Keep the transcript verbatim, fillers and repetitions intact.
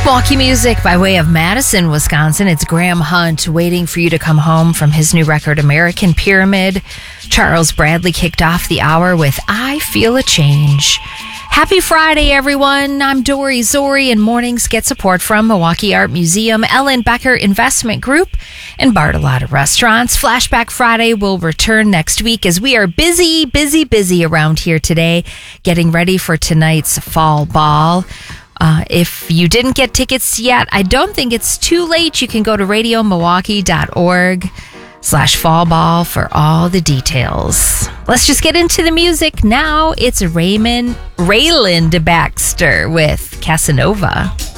Milwaukee music by way of Madison, Wisconsin. It's Graham Hunt waiting for you to come home from his new record, American Pyramid. Charles Bradley kicked off the hour with I Feel a Change. Happy Friday, everyone. I'm Dory Zori, and mornings get support from Milwaukee Art Museum, Ellen Becker Investment Group, and Bartolotta Restaurants. Flashback Friday will return next week as we are busy, busy, busy around here today, getting ready for tonight's fall ball. Uh, if you didn't get tickets yet, I don't think it's too late. You can go to radio milwaukee dot org slash fall ball for all the details. Let's just get into the music now. It's Raymond Rayland Baxter with Casanova.